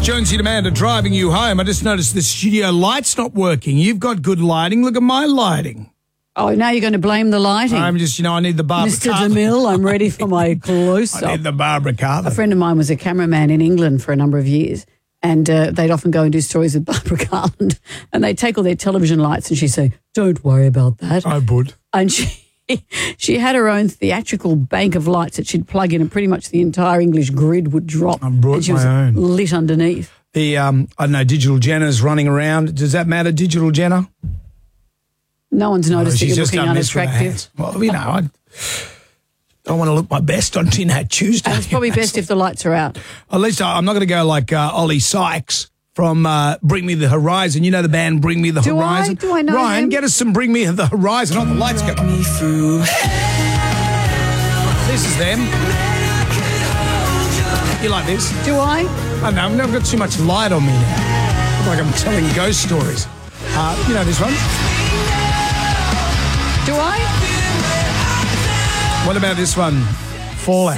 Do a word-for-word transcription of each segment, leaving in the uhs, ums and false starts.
Jonesy and Amanda driving you home. I just noticed the studio light's not working. You've got good lighting. Look at my lighting. Oh, now you're going to blame the lighting. I'm just, you know, I need the Barbara Mister Carthen. DeMille, I'm ready for my close-up. I need the Barbara Carthen. A friend of mine was a cameraman in England for a number of years, and uh, they'd often go and do stories with Barbara Carthen, and they'd take all their television lights and she'd say, don't worry about that. I would. And she she had her own theatrical bank of lights that she'd plug in, and pretty much the entire English grid would drop. I brought and she my was own. lit underneath. The, um, I don't know, Digital Jenna's running around. Does that matter, Digital Jenna? No one's noticed that she's you're just looking gonna mess with her unattractive. hands. Well, you know, I don't want to look my best on Tin Hat Tuesday. And it's probably best if the lights are out. At least I- I'm not going to go like uh, Ollie Sykes from uh, Bring Me the Horizon. You know the band Bring Me the Do I? Horizon? Do I know Ryan, him? get us some Bring Me the Horizon. On the lights go. Me through. This is them. You like this? Do I? I know, I've never got too much light on me now. Look like I'm telling ghost stories. Uh, you know this one? Do I? What about this one? Fallout.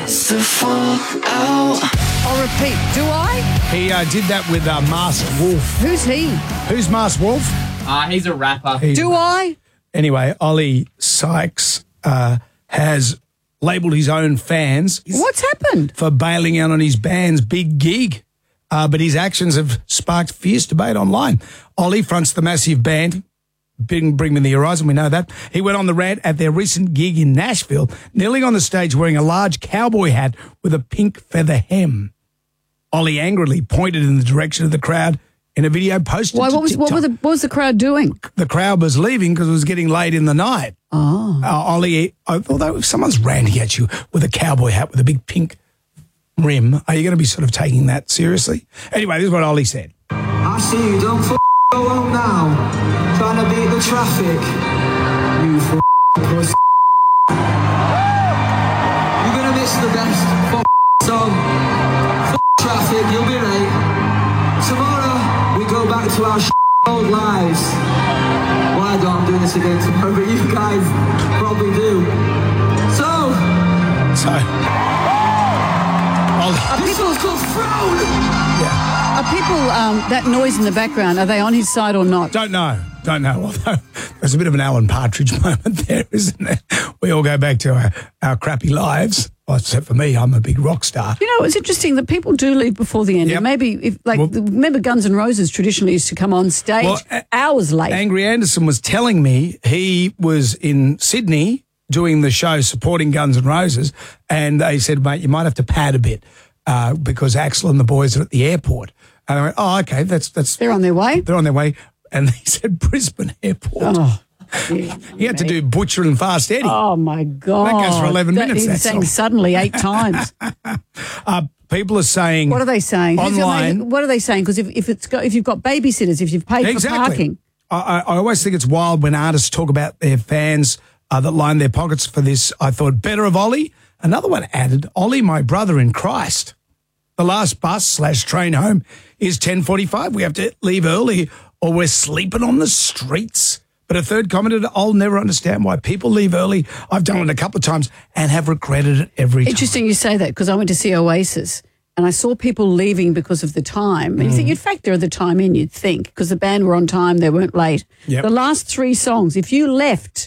I'll repeat. Do I? He uh, did that with uh, Masked Wolf. Who's he? Who's Masked Wolf? Uh, he's a rapper. He's- Do I? Anyway, Ollie Sykes uh, has labelled his own fans What's happened? for bailing out on his band's big gig. Uh, but his actions have sparked fierce debate online. Ollie fronts the massive band, Bring, Bring Me the Horizon, we know that. He went on the rant at their recent gig in Nashville, kneeling on the stage wearing a large cowboy hat with a pink feather hem. Ollie angrily pointed in the direction of the crowd in a video posted Why? to What was what, TikTok. were the, what was the crowd doing? The crowd was leaving because it was getting late in the night. Oh. Uh, Ollie, although if someone's ranting at you with a cowboy hat with a big pink rim, are you going to be sort of taking that seriously? Anyway, this is what Ollie said. I see you, don't f*** go home now. Trying to beat the traffic. You f*** pussy. You're gonna miss the best f*** song. F*** traffic, you'll be late. Tomorrow, we go back to our old lives. Well, I don't, I'm doing this again tomorrow, but you guys probably do. So, So, Ollie, this one's called Throne. yeah, Are people, um, that noise in the background, are they on his side or not? don't know, don't know. Although there's a bit of an Alan Partridge moment there, isn't there? We all go back to our, our crappy lives. Well, except for me, I'm a big rock star. You know, it's interesting that people do leave before the end. Yep. And maybe, if like, Well- remember Guns N' Roses traditionally used to come on stage Well, a- hours late. Angry Anderson was telling me he was in Sydney doing the show supporting Guns N' Roses, and they said, mate, you might have to pad a bit uh, because Axl and the boys are at the airport. And I went, oh, okay, that's that's They're on their way. they're on their way. And they said Brisbane Airport. Oh, yeah, he had to do Butcher and Fast Eddie. oh my God. That goes for eleven That- minutes, He's that saying song. suddenly eight times. Uh, people are saying What are they saying? Who's your online. mate? What are they saying? Because if, if, it's got, if you've got babysitters, if you've paid Exactly. for parking. I, I I always think it's wild when artists talk about their fans uh, that line their pockets for this. I thought better of Ollie. Another one added, Ollie, my brother in Christ. The last bus slash train home is ten forty-five. We have to leave early or we're sleeping on the streets. But a third commented, I'll never understand why people leave early. I've done it a couple of times and have regretted it every time. Interesting you say that because I went to see Oasis and I saw people leaving because of the time. And you Mm. think you'd factor the time in, you'd think, because the band were on time, they weren't late. Yep. The last three songs, if you left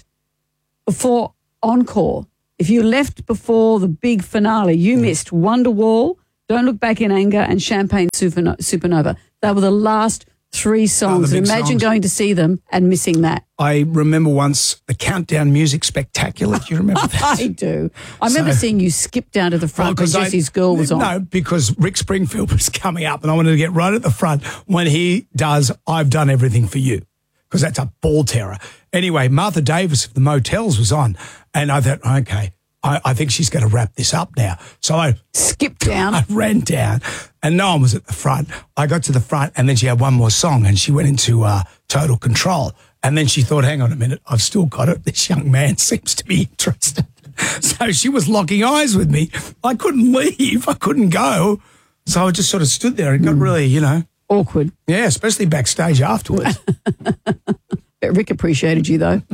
before Encore, if you left before the big finale, Mm. you missed Wonderwall, Don't Look Back in Anger, and Champagne Superno- Supernova. They were the last three songs. big And imagine songs. going to see them and missing that. I remember once the Countdown Music Spectacular. Do you remember that? I do. I remember So- seeing you skip down to the front when 'cause I- Jesse's Girl was on. No, because Rick Springfield was coming up and I wanted to get right at the front when he does I've Done Everything for You, because that's a ball terror. Anyway, Martha Davis of the Motels was on and I thought, okay, I, I think she's going to wrap this up now. So I, Skip down. I ran down and no one was at the front. I got to the front and then she had one more song and she went into uh, Total Control. And then she thought, hang on a minute, I've still got it. This young man seems to be interested. So she was locking eyes with me. I couldn't leave. I couldn't go. So I just sort of stood there and got really, you know, Awkward. yeah, especially backstage afterwards. But Rick appreciated you, though.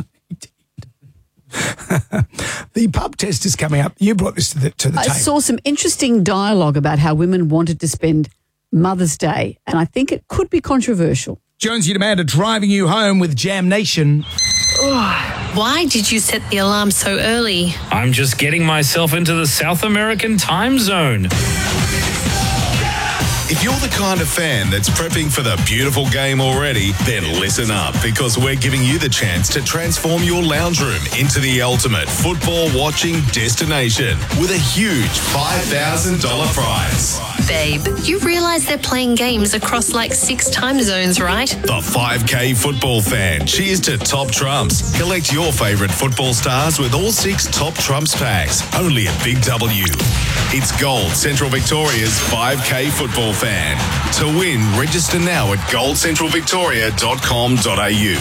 The pub test is coming up. You brought this to the, to the I table. saw some interesting dialogue about how women wanted to spend Mother's Day, and I think it could be controversial. Jonesy and Amanda driving you home with Jam Nation. Why did you set the alarm so early? I'm just getting myself into the South American time zone. If you're the kind of fan that's prepping for the beautiful game already, then listen up, because we're giving you the chance to transform your lounge room into the ultimate football watching destination with a huge five thousand dollars prize. Babe, you realise they're playing games across like six time zones, right? The five K football fan. Cheers to Top Trumps. Collect your favourite football stars with all six Top Trumps packs. Only at Big W. It's Gold Central Victoria's five K football fan. To win, register now at gold central victoria dot com dot a u.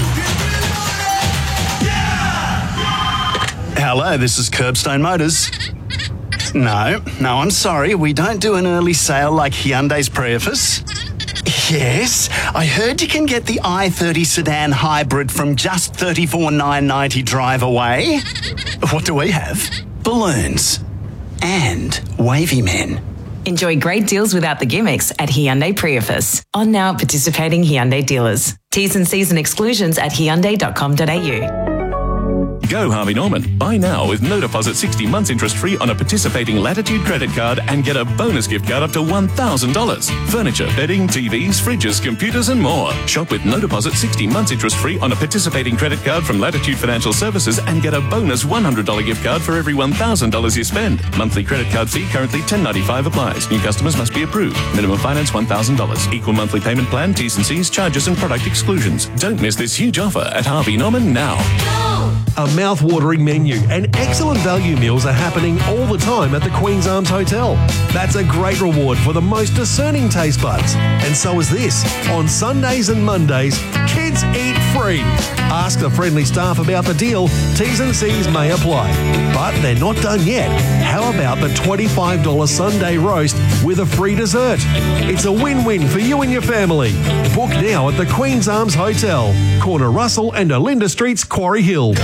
Hello, this is Curbstone Motors. No, no, I'm sorry. We don't do an early sale like Hyundai's Prius. Yes, I heard you can get the i thirty sedan hybrid from just thirty-four thousand nine hundred ninety drive away. What do we have? Balloons. And wavy men. Enjoy great deals without the gimmicks at Hyundai Prius. On now at participating Hyundai dealers. T's and C's and exclusions at hyundai dot com dot a u. Go Harvey Norman. Buy now with no deposit, sixty months interest free on a participating Latitude credit card and get a bonus gift card up to one thousand dollars. Furniture, bedding, T Vs, fridges, computers and more. Shop with no deposit, sixty months interest free on a participating credit card from Latitude Financial Services and get a bonus one hundred dollars gift card for every one thousand dollars you spend. Monthly credit card fee currently ten dollars and ninety-five cents applies. New customers must be approved. Minimum finance one thousand dollars. Equal monthly payment plan, T's and C's, charges and product exclusions. Don't miss this huge offer at Harvey Norman now. A mouth-watering menu and excellent value meals are happening all the time at the Queen's Arms Hotel. That's a great reward for the most discerning taste buds. And so is this. On Sundays and Mondays, kids eat free. Ask the friendly staff about the deal. T's and C's may apply. But they're not done yet. How about the twenty-five dollars Sunday roast with a free dessert? It's a win-win for you and your family. Book now at the Queen's Arms Hotel, corner Russell and Olinda Streets, Quarry Hill.